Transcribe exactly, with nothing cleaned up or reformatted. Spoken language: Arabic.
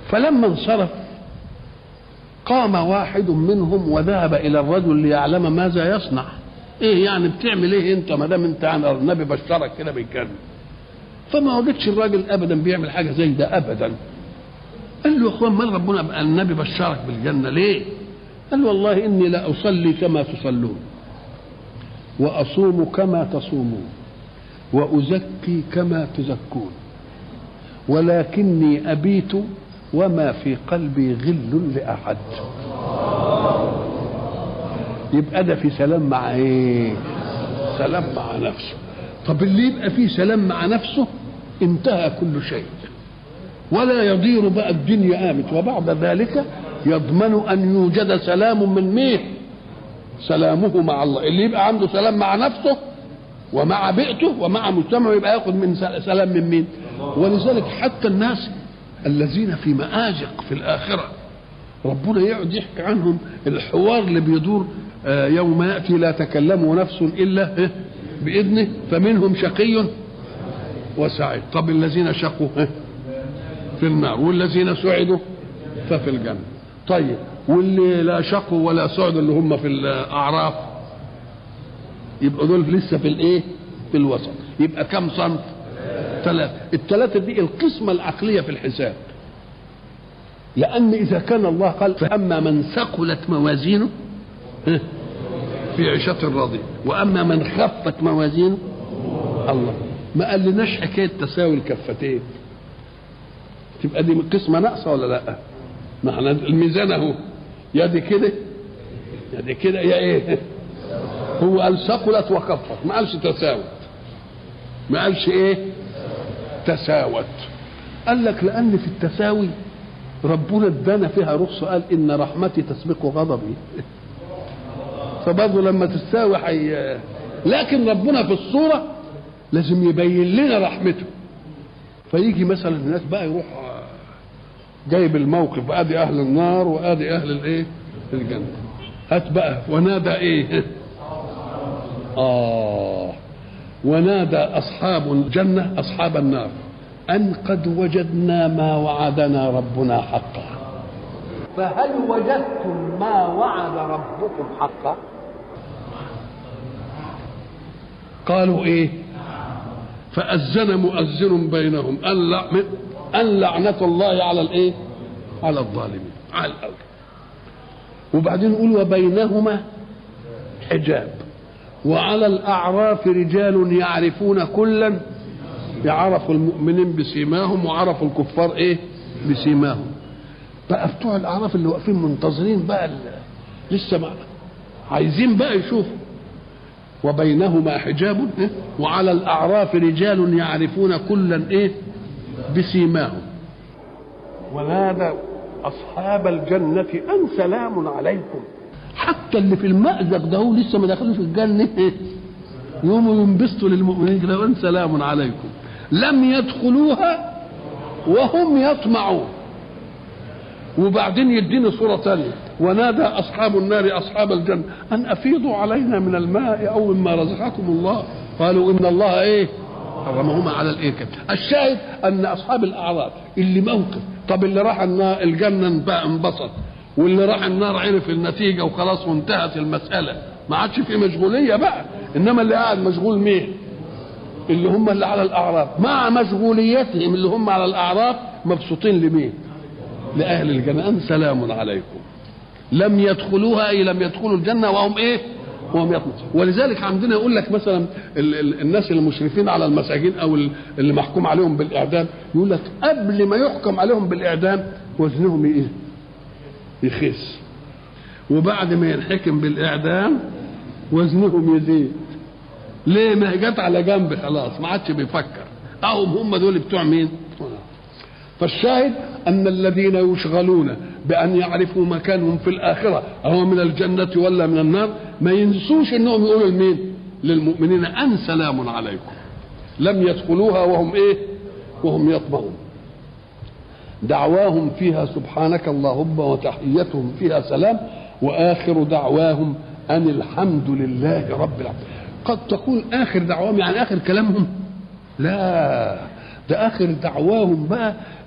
فلما انصرف قام واحد منهم وذهب الى الرجل ليعلم ماذا يصنع. ايه يعني بتعمل ايه انت ما دام انت عن النبي بشرك كده بالجنه؟ فما وجدش الراجل ابدا بيعمل حاجه زي ده ابدا. قال له يا اخوان مال ربنا النبي بشرك بالجنه ليه؟ قال له والله اني لا اصلي كما تصلون واصوم كما تصومون وازكي كما تزكون ولكني ابيت وما في قلبي غل لاحد. يبقى ده في سلام مع ايه؟ سلام مع نفسه. طب اللي يبقى فيه سلام مع نفسه انتهى كل شيء ولا يضير بقى الدنيا قامت، وبعد ذلك يضمن ان يوجد سلام من مين؟ سلامه مع الله. اللي يبقى عنده سلام مع نفسه ومع بيئته ومع مجتمعه يبقى ياخذ من سلام من مين؟ ولذلك حتى الناس الذين في مآزق في الآخرة ربنا يقعد يحكي عنهم الحوار اللي بيدور يوم يأتي لا تكلم نفس إلا بإذنه فمنهم شقي وسعيد. طب الذين شقوا في النار والذين سعدوا ففي الجنة. طيب واللي لا شقوا ولا سعدوا اللي هم في الأعراف يبقى دول لسه في الايه؟ في الوسط. يبقى كم صنف؟ ثلاثة. الثلاثة دي القسمة العقلية في الحساب. لأن إذا كان الله قال فأما من ثقلت موازينه في عيشة راضية وأما من خفت موازينه الله ما قال لناش حكاية تساوي الكفتين. تبقى دي قسمة ناقصة ولا لا؟ ما احنا الميزان اهو يدي كده يدي كده يا ايه؟ هو قال ثقلت وخفت ما قالش تساوت. ما قالش ايه؟ تساوت. قال لك لأن في التساوي ربنا ادانا فيها رخصة قال إن رحمتي تسبق غضبي. فبرضه لما تساوي حي... لكن ربنا في الصورة لازم يبين لنا رحمته. فيجي مثلا الناس بقى يروح جايب الموقف ادي اهل النار وادي اهل الايه؟ الجنة. هات بقى ونادى ايه؟ اه ونادى اصحاب الجنة اصحاب النار ان قد وجدنا ما وعدنا ربنا حقا فهل وجدتم ما وعد ربكم حقا؟ قالوا ايه؟ فأذن مؤذن بينهم أن لعنة الله على الايه؟ على الظالمين على الأرض. وبعدين يقول وبينهما حجاب وعلى الأعراف رجال يعرفون كلا يعرفوا المؤمنين بسيماهم وعرفوا الكفار ايه؟ بسيماهم. بقى بتوع الأعراف اللي واقفين منتظرين بقى لسه ما عايزين بقى يشوفوا. وبينهما حجاب وعلى الأعراف رجال يعرفون كلا ايه؟ بسيماهم. ونادى أصحاب الجنة أن سلام عليكم. حتى اللي في المأزق ده هو لسه ما دخلوش الجنة يوم ينبسطوا للمؤمنين كده أن سلام عليكم لم يدخلوها وهم يطمعون. وبعدين يدينا صورة ثانية ونادى أصحاب النار أصحاب الجنة أن أفيضوا علينا من الماء أو مما رزقكم الله قالوا إن الله إيه؟ حرمهما على الإيه كده. الشاهد أن أصحاب الأعراف اللي موقف. طب اللي راح النار الجنة بقى انبسط واللي راح النار عرف النتيجة وخلاص وانتهت المسألة ما عادش في مشغولية بقى. إنما اللي قاعد مشغول مين؟ اللي هم اللي على الأعراف مع مشغوليتهم اللي هم على الأعراف مبسوطين لمين؟ لأهل الجنة أن سلام عليكم لم يدخلوها أي لم يدخلوا الجنة وهم إيه؟ وهم يطمعون. ولذلك عندنا يقول لك مثلا ال ال الناس المشرفين على المساجين أو اللي محكوم عليهم بالإعدام يقول لك قبل ما يحكم عليهم بالإعدام وزنهم إيه؟ يخس وبعد ما ينحكم بالإعدام وزنهم يزيد. ليه؟ ما جت على جنب خلاص ما عادش بيفكر. أهم هم دول بتوع مين؟ فالشاهد أن الذين يشغلون بأن يعرفوا مكانهم في الآخرة أو من الجنة ولا من النار ما ينسوش أنهم يقولوا لمين؟ للمؤمنين أن سلام عليكم لم يدخلوها وهم إيه؟ وهم يطمعون. دعواهم فيها سبحانك اللهم وتحيتهم فيها سلام وآخر دعواهم أن الحمد لله رب العالمين. قد تكون آخر دعواهم يعني آخر كلامهم؟ لا ده آخر دعواهم بقى